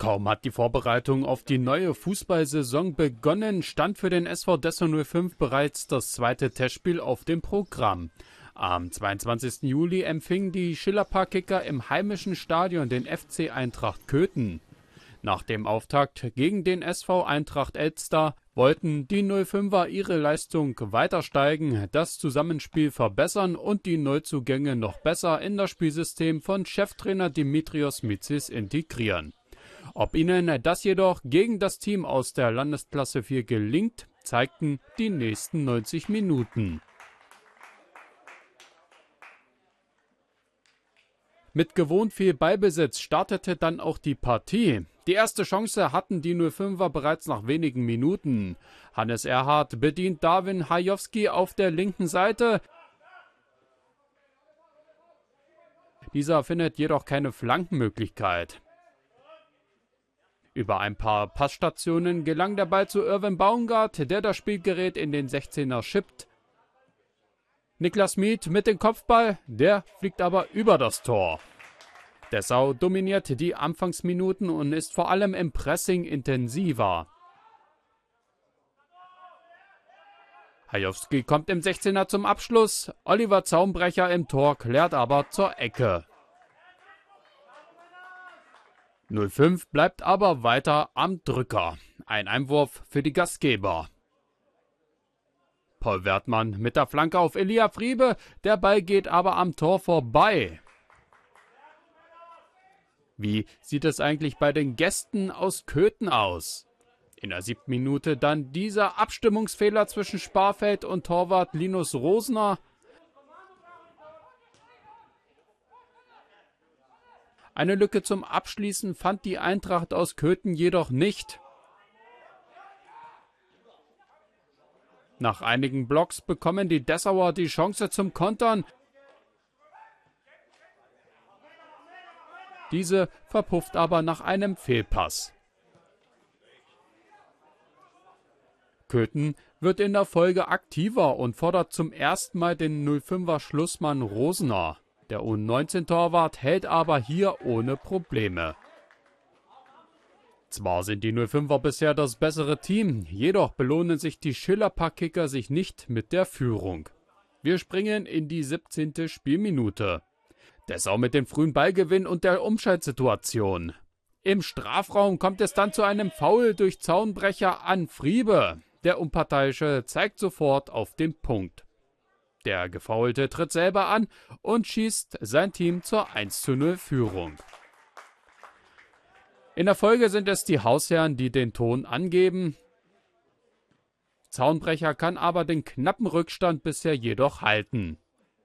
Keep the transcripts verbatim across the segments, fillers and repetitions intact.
Kaum hat die Vorbereitung auf die neue Fußballsaison begonnen, stand für den S V Dessau null fünf bereits das zweite Testspiel auf dem Programm. Am zweiundzwanzigsten Juli empfingen die Schillerpark-Kicker im heimischen Stadion den F C Eintracht Köthen. Nach dem Auftakt gegen den S V Eintracht Elster wollten die null fünfer ihre Leistung weiter steigen, das Zusammenspiel verbessern und die Neuzugänge noch besser in das Spielsystem von Cheftrainer Dimitrios Mitsis integrieren. Ob ihnen das jedoch gegen das Team aus der Landesklasse vier gelingt, zeigten die nächsten neunzig Minuten. Mit gewohnt viel Ballbesitz startete dann auch die Partie. Die erste Chance hatten die null fünfer bereits nach wenigen Minuten. Hannes Erhardt bedient Darwin Hajowski auf der linken Seite. Dieser findet jedoch keine Flankenmöglichkeit. Über ein paar Passstationen gelang der Ball zu Irvin Baumgart, der das Spielgerät in den sechzehner schippt. Niklas Mieth mit dem Kopfball, der fliegt aber über das Tor. Dessau dominiert die Anfangsminuten und ist vor allem im Pressing intensiver. Hajowski kommt im sechzehner zum Abschluss, Oliver Zaumbrecher im Tor klärt aber zur Ecke. null fünf bleibt aber weiter am Drücker. Ein Einwurf für die Gastgeber. Paul Wertmann mit der Flanke auf Elia Friebe, der Ball geht aber am Tor vorbei. Wie sieht es eigentlich bei den Gästen aus Köthen aus? In der siebten Minute dann dieser Abstimmungsfehler zwischen Sparfeld und Torwart Linus Rosner. Eine Lücke zum Abschließen fand die Eintracht aus Köthen jedoch nicht. Nach einigen Blocks bekommen die Dessauer die Chance zum Kontern. Diese verpufft aber nach einem Fehlpass. Köthen wird in der Folge aktiver und fordert zum ersten Mal den null fünfer Schlussmann Rosner. Der U neunzehn-Torwart hält aber hier ohne Probleme. Zwar sind die null fünfer bisher das bessere Team, jedoch belohnen sich die Schillerpark-Kicker sich nicht mit der Führung. Wir springen in die siebzehnte Spielminute. Dessau mit dem frühen Ballgewinn und der Umschaltsituation. Im Strafraum kommt es dann zu einem Foul durch Zaunbrecher an Friebe. Der Unparteiische zeigt sofort auf den Punkt. Der Gefaulte tritt selber an und schießt sein Team zur eins zu null Führung. In der Folge sind es die Hausherren, die den Ton angeben. Zaunbrecher kann aber den knappen Rückstand bisher jedoch halten.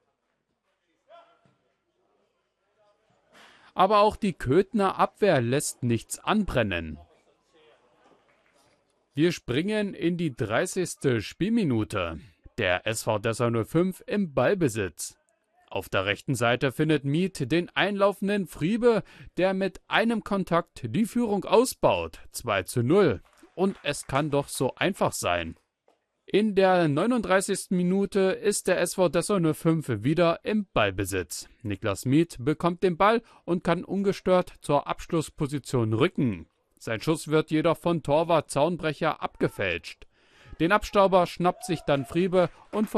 Aber auch die Köthener Abwehr lässt nichts anbrennen. Wir springen in die dreißigste Spielminute. Der S V Dessau null fünf im Ballbesitz. Auf der rechten Seite findet Mieth den einlaufenden Friebe, der mit einem Kontakt die Führung ausbaut. zwei zu null. Und es kann doch so einfach sein. In der neununddreißigsten Minute ist der S V Dessau null fünf wieder im Ballbesitz. Niklas Mieth bekommt den Ball und kann ungestört zur Abschlussposition rücken. Sein Schuss wird jedoch von Torwart Zaunbrecher abgefälscht. Den Abstauber schnappt sich dann Friebe und